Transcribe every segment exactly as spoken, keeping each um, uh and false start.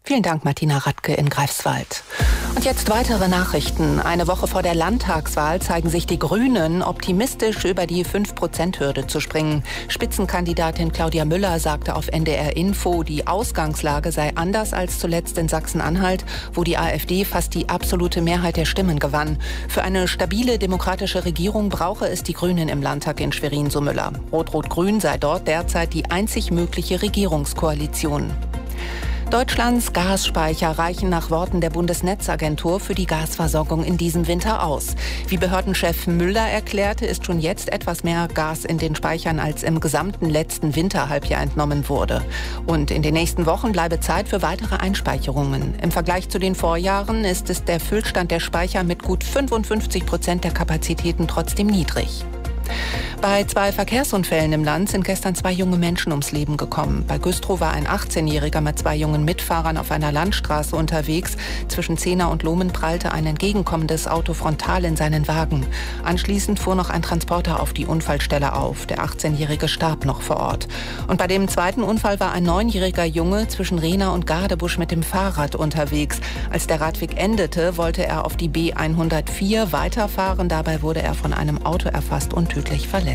Vielen Dank, Martina Radke in Greifswald. Und jetzt weitere Nachrichten. Eine Woche vor der Landtagswahl zeigen sich die Grünen optimistisch, über die fünf Prozent Hürde zu springen. Spitzenkandidatin Claudia Müller sagte auf N D R Info, die Ausgangslage sei anders als zuletzt in Sachsen-Anhalt, wo die AfD fast die absolute Mehrheit der Stimmen gewann. Für eine stabile demokratische Regierung brauche es die Grünen im Landtag in Schwerin, so Müller. Rot-Rot-Grün sei dort derzeit die einzig mögliche Regierungskoalition. Deutschlands Gasspeicher reichen nach Worten der Bundesnetzagentur für die Gasversorgung in diesem Winter aus. Wie Behördenchef Müller erklärte, ist schon jetzt etwas mehr Gas in den Speichern, als im gesamten letzten Winterhalbjahr entnommen wurde. Und in den nächsten Wochen bleibe Zeit für weitere Einspeicherungen. Im Vergleich zu den Vorjahren ist es der Füllstand der Speicher mit gut fünfundfünfzig Prozent der Kapazitäten trotzdem niedrig. Bei zwei Verkehrsunfällen im Land sind gestern zwei junge Menschen ums Leben gekommen. Bei Güstrow war ein achtzehnjähriger mit zwei jungen Mitfahrern auf einer Landstraße unterwegs. Zwischen Zehna und Lohmen prallte ein entgegenkommendes Auto frontal in seinen Wagen. Anschließend fuhr noch ein Transporter auf die Unfallstelle auf. Der achtzehnjährige starb noch vor Ort. Und bei dem zweiten Unfall war ein neunjähriger Junge zwischen Rehna und Gadebusch mit dem Fahrrad unterwegs. Als der Radweg endete, wollte er auf die B hundertvier weiterfahren. Dabei wurde er von einem Auto erfasst und tödlich verletzt.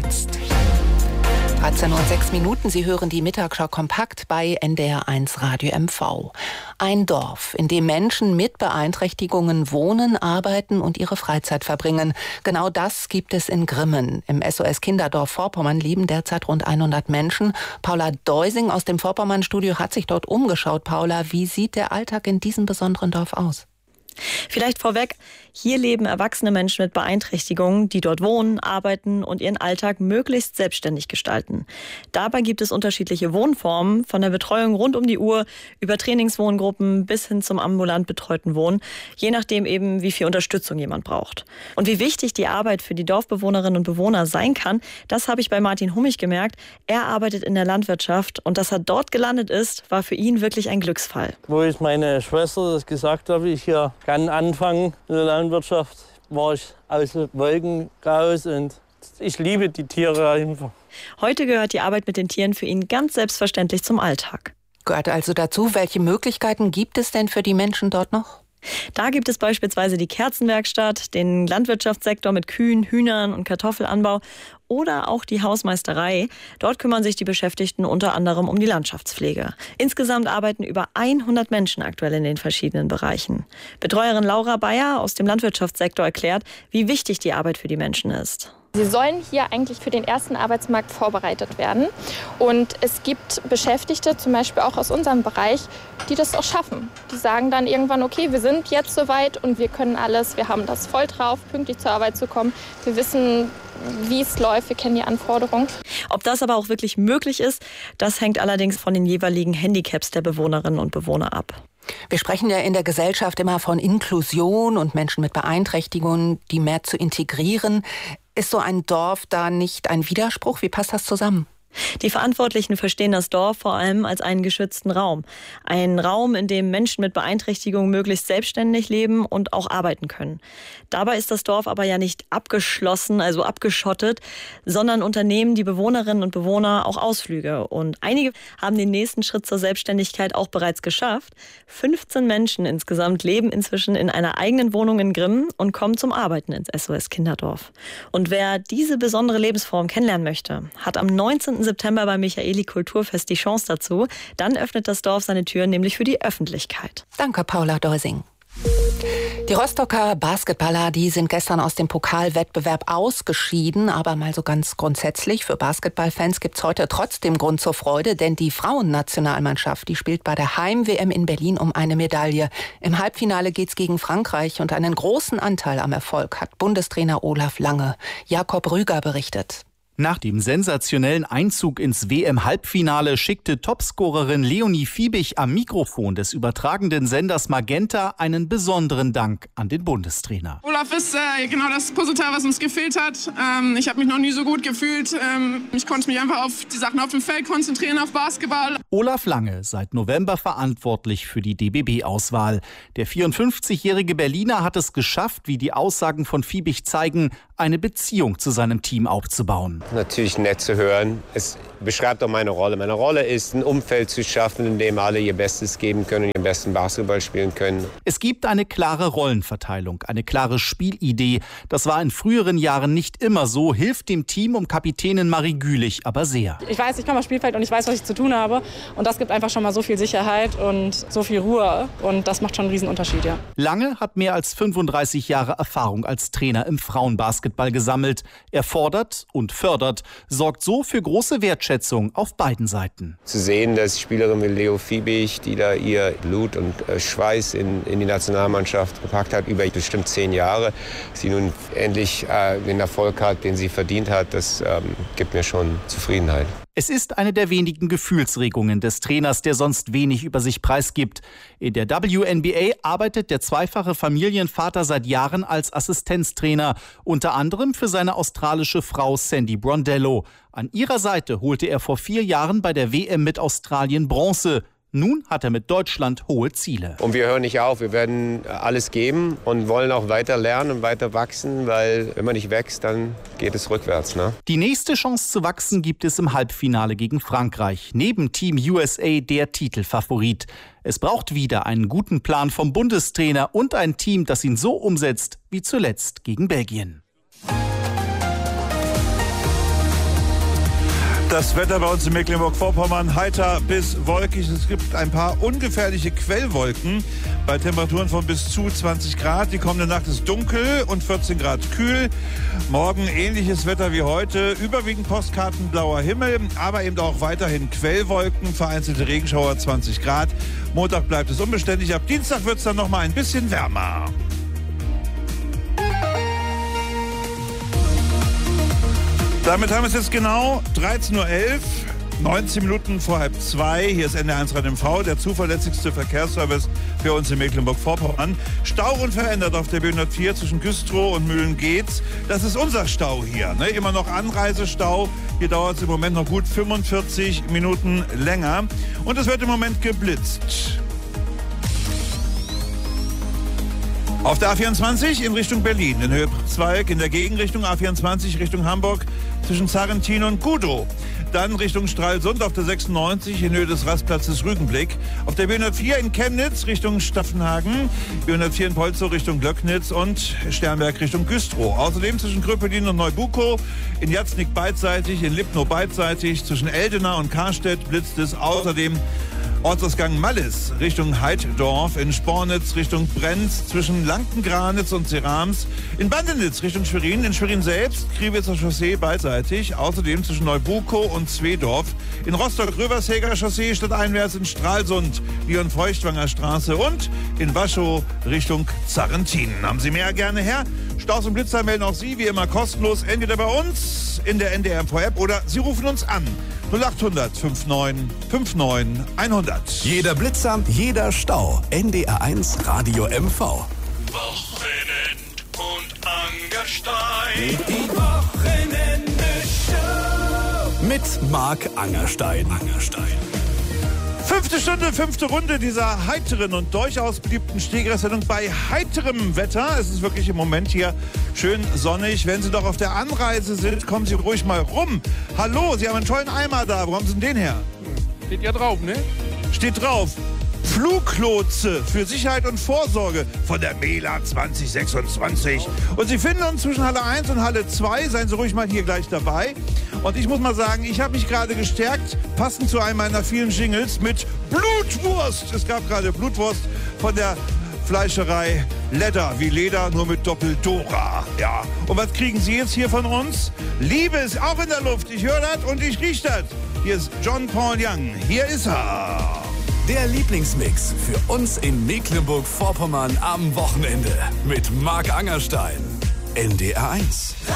dreizehn Uhr sechs Minuten. Sie hören die Mittagsschau kompakt bei N D R eins Radio M V. Ein Dorf, in dem Menschen mit Beeinträchtigungen wohnen, arbeiten und ihre Freizeit verbringen. Genau das gibt es in Grimmen. Im S O S Kinderdorf Vorpommern leben derzeit rund hundert Menschen. Paula Deusing aus dem Vorpommern-Studio hat sich dort umgeschaut. Paula, wie sieht der Alltag in diesem besonderen Dorf aus? Vielleicht vorweg, hier leben erwachsene Menschen mit Beeinträchtigungen, die dort wohnen, arbeiten und ihren Alltag möglichst selbstständig gestalten. Dabei gibt es unterschiedliche Wohnformen, von der Betreuung rund um die Uhr über Trainingswohngruppen bis hin zum ambulant betreuten Wohnen, je nachdem eben, wie viel Unterstützung jemand braucht. Und wie wichtig die Arbeit für die Dorfbewohnerinnen und Bewohner sein kann, das habe ich bei Martin Hummich gemerkt. Er arbeitet in der Landwirtschaft und dass er dort gelandet ist, war für ihn wirklich ein Glücksfall. Wo ich meine Schwester das gesagt habe, ich hier kann anfangen in der Landwirtschaft, war ich aus den Wolken raus und ich liebe die Tiere einfach. Heute gehört die Arbeit mit den Tieren für ihn ganz selbstverständlich zum Alltag. Gehört also dazu, welche Möglichkeiten gibt es denn für die Menschen dort noch? Da gibt es beispielsweise die Kerzenwerkstatt, den Landwirtschaftssektor mit Kühen, Hühnern und Kartoffelanbau oder auch die Hausmeisterei. Dort kümmern sich die Beschäftigten unter anderem um die Landschaftspflege. Insgesamt arbeiten über hundert Menschen aktuell in den verschiedenen Bereichen. Betreuerin Laura Bayer aus dem Landwirtschaftssektor erklärt, wie wichtig die Arbeit für die Menschen ist. Sie sollen hier eigentlich für den ersten Arbeitsmarkt vorbereitet werden. Und es gibt Beschäftigte, zum Beispiel auch aus unserem Bereich, die das auch schaffen. Die sagen dann irgendwann, okay, wir sind jetzt soweit und wir können alles, wir haben das voll drauf, pünktlich zur Arbeit zu kommen. Wir wissen, wie es läuft, wir kennen die Anforderungen. Ob das aber auch wirklich möglich ist, das hängt allerdings von den jeweiligen Handicaps der Bewohnerinnen und Bewohner ab. Wir sprechen ja in der Gesellschaft immer von Inklusion und Menschen mit Beeinträchtigungen, die mehr zu integrieren. Ist so ein Dorf da nicht ein Widerspruch? Wie passt das zusammen? Die Verantwortlichen verstehen das Dorf vor allem als einen geschützten Raum. Ein Raum, in dem Menschen mit Beeinträchtigungen möglichst selbstständig leben und auch arbeiten können. Dabei ist das Dorf aber ja nicht abgeschlossen, also abgeschottet, sondern unternehmen die Bewohnerinnen und Bewohner auch Ausflüge. Und einige haben den nächsten Schritt zur Selbstständigkeit auch bereits geschafft. fünfzehn Menschen insgesamt leben inzwischen in einer eigenen Wohnung in Grimmen und kommen zum Arbeiten ins S O S Kinderdorf. Und wer diese besondere Lebensform kennenlernen möchte, hat am neunzehnten September beim Michaeli Kulturfest die Chance dazu. Dann öffnet das Dorf seine Türen nämlich für die Öffentlichkeit. Danke, Paula Deusing. Die Rostocker Basketballer, die sind gestern aus dem Pokalwettbewerb ausgeschieden. Aber mal so ganz grundsätzlich, für Basketballfans gibt es heute trotzdem Grund zur Freude. Denn die Frauennationalmannschaft, die spielt bei der Heim-W M in Berlin um eine Medaille. Im Halbfinale geht's gegen Frankreich und einen großen Anteil am Erfolg hat Bundestrainer Olaf Lange. Jakob Rüger berichtet. Nach dem sensationellen Einzug ins W M-Halbfinale schickte Topscorerin Leonie Fiebig am Mikrofon des übertragenden Senders Magenta einen besonderen Dank an den Bundestrainer. Olaf ist äh, genau das Puzzleteil, was uns gefehlt hat. Ähm, ich habe mich noch nie so gut gefühlt. Ähm, ich konnte mich einfach auf die Sachen auf dem Feld konzentrieren, auf Basketball. Olaf Lange, seit November verantwortlich für die D B B-Auswahl. Der vierundfünfzigjährige Berliner hat es geschafft, wie die Aussagen von Fiebig zeigen, eine Beziehung zu seinem Team aufzubauen. Natürlich nett zu hören. Es beschreibt auch meine Rolle. Meine Rolle ist, ein Umfeld zu schaffen, in dem alle ihr Bestes geben können und ihren besten Basketball spielen können. Es gibt eine klare Rollenverteilung, eine klare Spielidee. Das war in früheren Jahren nicht immer so, hilft dem Team um Kapitänin Marie Gülich aber sehr. Ich weiß, ich komme aufs Spielfeld und ich weiß, was ich zu tun habe. Und das gibt einfach schon mal so viel Sicherheit und so viel Ruhe. Und das macht schon einen Riesenunterschied, ja. Lange hat mehr als fünfunddreißig Jahre Erfahrung als Trainer im Frauenbasketball gesammelt. Er fordert und fördert, sorgt so für große Wertschätzung auf beiden Seiten. Zu sehen, dass Spielerinnen wie Leo Fiebig, die da ihr Blut und äh, Schweiß in, in die Nationalmannschaft gepackt hat, über bestimmt zehn Jahre, sie nun endlich äh, den Erfolg hat, den sie verdient hat, das ähm, gibt mir schon Zufriedenheit. Es ist eine der wenigen Gefühlsregungen des Trainers, der sonst wenig über sich preisgibt. In der W N B A arbeitet der zweifache Familienvater seit Jahren als Assistenztrainer, unter anderem für seine australische Frau Sandy Brondello. An ihrer Seite holte er vor vier Jahren bei der W M mit Australien Bronze. Nun hat er mit Deutschland hohe Ziele. Und wir hören nicht auf, wir werden alles geben und wollen auch weiter lernen und weiter wachsen, weil wenn man nicht wächst, dann geht es rückwärts. Ne? Die nächste Chance zu wachsen gibt es im Halbfinale gegen Frankreich. Neben Team U S A der Titelfavorit. Es braucht wieder einen guten Plan vom Bundestrainer und ein Team, das ihn so umsetzt wie zuletzt gegen Belgien. Das Wetter bei uns in Mecklenburg-Vorpommern heiter bis wolkig. Es gibt ein paar ungefährliche Quellwolken bei Temperaturen von bis zu zwanzig Grad. Die kommende Nacht ist dunkel und vierzehn Grad kühl. Morgen ähnliches Wetter wie heute. Überwiegend postkartenblauer Himmel, aber eben auch weiterhin Quellwolken, vereinzelte Regenschauer zwanzig Grad. Montag bleibt es unbeständig. Ab Dienstag wird es dann noch mal ein bisschen wärmer. Damit haben wir es jetzt genau dreizehn Uhr elf, neunzehn Minuten vor halb zwei. Hier ist N D R eins Rad M V, der zuverlässigste Verkehrsservice für uns in Mecklenburg-Vorpommern. Stau unverändert auf der B hundertvier zwischen Güstrow und Mühlen-Geetz. Das ist unser Stau hier. Ne? Immer noch Anreisestau. Hier dauert es im Moment noch gut fünfundvierzig Minuten länger. Und es wird im Moment geblitzt. Auf der A vierundzwanzig in Richtung Berlin, in Höhe Zweig, in der Gegenrichtung A vierundzwanzig Richtung Hamburg zwischen Zarrentin und Gudow. Dann Richtung Stralsund auf der sechsundneunzig in Höhe des Rastplatzes Rügenblick. Auf der B hundertvier in Chemnitz Richtung Staffenhagen, B hundertvier in Polzow Richtung Glöcknitz und Sternberg Richtung Güstrow. Außerdem zwischen Kröpelin und Neubukow, in Jatznik beidseitig, in Lipnow beidseitig, zwischen Eldena und Karstedt blitzt es. Außerdem Ortsausgang Mallis Richtung Heiddorf, in Spornitz Richtung Brenz, zwischen Lankengranitz und Serams, in Bandenitz Richtung Schwerin, in Schwerin selbst, Kriwitzer Chaussee beidseitig, außerdem zwischen Neubukow und Zwedorf, in Rostock-Rövershäger Chaussee stadteinwärts in Stralsund, Leon-Feuchtwanger Straße und in Waschow Richtung Zarrentin. Haben Sie mehr, gerne her. Staus und Blitzer melden auch Sie wie immer kostenlos, entweder bei uns in der N D R M V-App oder Sie rufen uns an. null achthundert neunundfünfzig neunundfünfzig hundert. Jeder Blitzer, jeder Stau. N D R eins Radio M V. Wochenend und Angerstein. Die Wochenende-Show. Mit Marc Angerstein. Angerstein. Fünfte Stunde, fünfte Runde dieser heiteren und durchaus beliebten Stehgreifsendung bei heiterem Wetter. Es ist wirklich im Moment hier schön sonnig. Wenn Sie doch auf der Anreise sind, kommen Sie ruhig mal rum. Hallo, Sie haben einen tollen Eimer da. Wo haben Sie denn den her? Steht ja drauf, ne? Steht drauf. Fluglotse für Sicherheit und Vorsorge von der Mela zwanzig sechsundzwanzig. Und Sie finden uns zwischen Halle eins und Halle zwei. Seien Sie ruhig mal hier gleich dabei. Und ich muss mal sagen, ich habe mich gerade gestärkt, passend zu einem meiner vielen Jingles, mit Blutwurst. Es gab gerade Blutwurst von der Fleischerei Leder, wie Leder, nur mit Doppel-Dora. Ja. Und was kriegen Sie jetzt hier von uns? Liebe ist auch in der Luft. Ich höre das und ich rieche das. Hier ist John Paul Young. Hier ist er. Der Lieblingsmix für uns in Mecklenburg-Vorpommern am Wochenende mit Marc Angerstein. N D R eins.